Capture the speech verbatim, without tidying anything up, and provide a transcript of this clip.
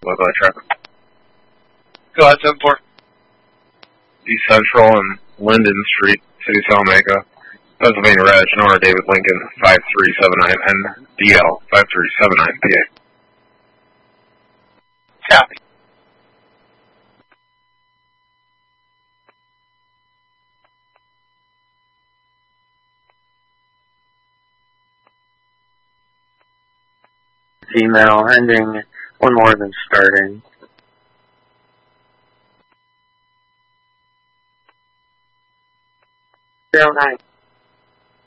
Local traffic. Go ahead, ten four. East Central and Linden Street, City of Salamanca, Pennsylvania Reg, Nora David Lincoln, five three seven nine, and D L, five three seven nine, P A. Copy. Female ending one more than starting. Zero nine.